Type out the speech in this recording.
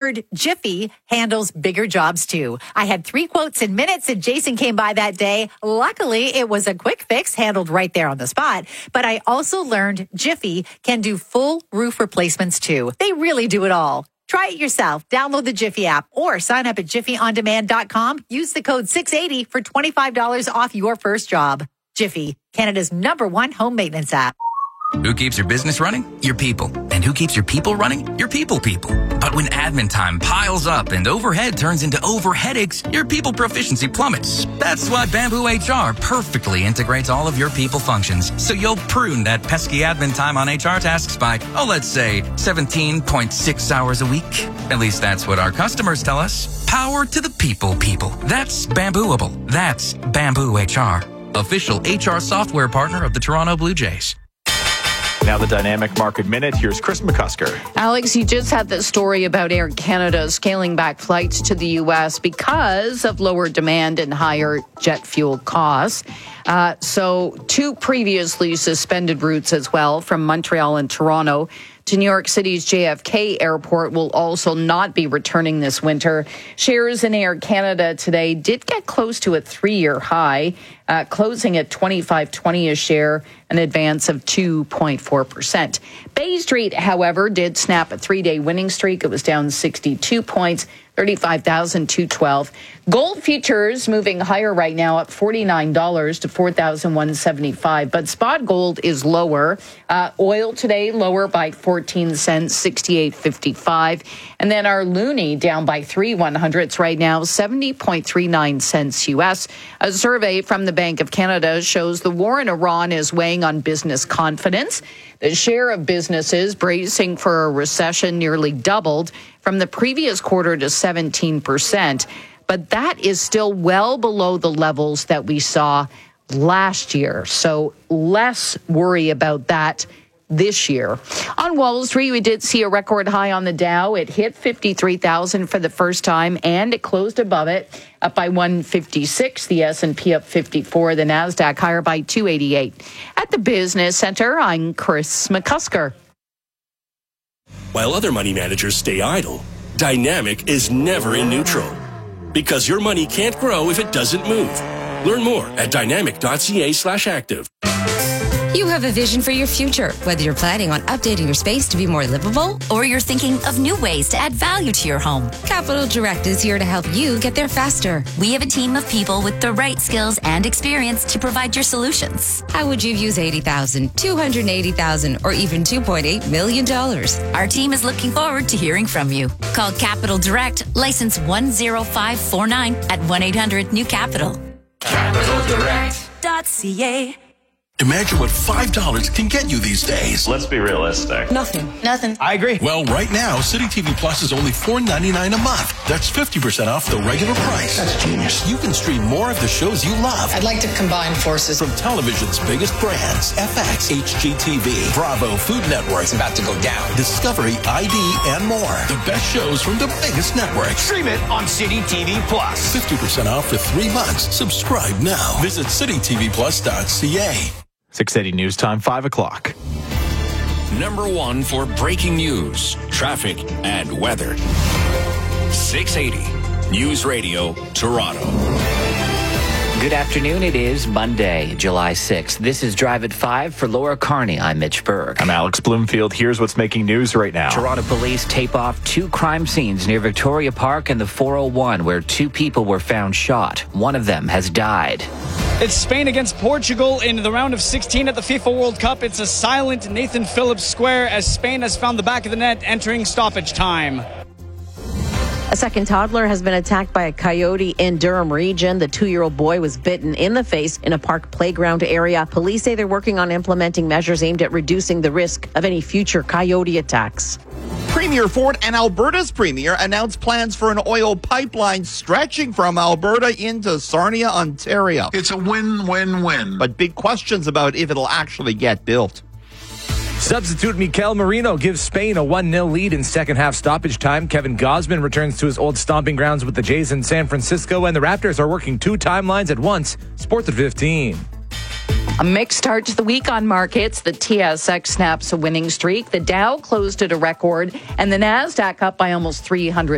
heard Jiffy handles bigger jobs too. I had 3 quotes in minutes and Jason came by that day. Luckily, it was a quick fix handled right there on the spot. But I also learned Jiffy can do full roof replacements too. They really do it all. Try it yourself. Download the Jiffy app or sign up at jiffyondemand.com. Use the code 680 for $25 off your first job. Jiffy, Canada's #1 home maintenance app. Who keeps your business running? Your people. And who keeps your people running? Your people. But when admin time piles up and overhead turns into overheadaches, your people proficiency plummets. That's why Bamboo HR perfectly integrates all of your people functions. So you'll prune that pesky admin time on HR tasks by, let's say 17.6 hours a week. At least that's what our customers tell us. Power to the people. That's Bambooable. That's Bamboo HR. Official HR software partner of the Toronto Blue Jays. Now the Dynamic Market Minute. Here's Chris McCusker. Alex, you just had this story about Air Canada scaling back flights to the U.S. because of lower demand and higher jet fuel costs. So 2 previously suspended routes as well from Montreal and Toronto to New York City's JFK Airport will also not be returning this winter. Shares in Air Canada today did get close to a 3-year high, closing at $25.20 a share, an advance of 2.4%. Bay Street, however, did snap a 3-day winning streak. It was down 62 points, 35,212. Gold futures moving higher right now at $49 to $4,175. But spot gold is lower. Oil today lower by 14 cents, 68.55. And then our loonie down by 3/100ths right now, 70.39 cents U.S. A survey from the Bank of Canada shows the war in Iran is weighing on business confidence. The share of businesses bracing for a recession nearly doubled from the previous quarter to 17%. But that is still well below the levels that we saw last year. So less worry about that this year. On Wall Street, we did see a record high on the Dow. It hit 53,000 for the first time, and it closed above it, up by 156. The S&P up 54. The Nasdaq higher by 288. At the Business Center, I'm Chris McCusker. While other money managers stay idle, Dynamic is never in neutral. Because your money can't grow if it doesn't move. Learn more at dynamic.ca/active. You have a vision for your future, whether you're planning on updating your space to be more livable or you're thinking of new ways to add value to your home. Capital Direct is here to help you get there faster. We have a team of people with the right skills and experience to provide your solutions. How would you use $80,000, $280,000, or even $2.8 million? Our team is looking forward to hearing from you. Call Capital Direct, license 10549 at 1-800-NEW-CAPITAL. CapitalDirect.ca. Imagine what $5 can get you these days. Let's be realistic. Nothing. I agree. Well, right now, City TV Plus is only $4.99 a month. That's 50% off the regular price. That's genius. You can stream more of the shows you love. I'd like to combine forces. From television's biggest brands, FX, HGTV, Bravo, Food Network. It's about to go down. Discovery, ID, and more. The best shows from the biggest networks. Stream it on City TV Plus. 50% off for 3 months. Subscribe now. Visit citytvplus.ca. 680 News Time, 5 o'clock. Number 1 for breaking news, traffic, and weather. 680 News Radio, Toronto. Good afternoon. It is Monday, July 6th. This is Drive at 5 for Laura Carney. I'm Mitch Berg. I'm Alex Bloomfield. Here's what's making news right now. Toronto police tape off 2 crime scenes near Victoria Park and the 401 where 2 people were found shot. One of them has died. It's Spain against Portugal in the round of 16 at the FIFA World Cup. It's a silent Nathan Phillips Square as Spain has found the back of the net entering stoppage time. A second toddler has been attacked by a coyote in Durham region. The 2-year-old boy was bitten in the face in a park playground area. Police say they're working on implementing measures aimed at reducing the risk of any future coyote attacks. Premier Ford and Alberta's Premier announced plans for an oil pipeline stretching from Alberta into Sarnia, Ontario. It's a win-win-win. But big questions about if it'll actually get built. Substitute Mikel Merino gives Spain a 1-0 lead in second half stoppage time. Kevin Gausman returns to his old stomping grounds with the Jays in San Francisco, and the Raptors are working 2 timelines at once. Sports at 15. A mixed start to the week on markets. The TSX snaps a winning streak. The Dow closed at a record, and the Nasdaq up by almost 300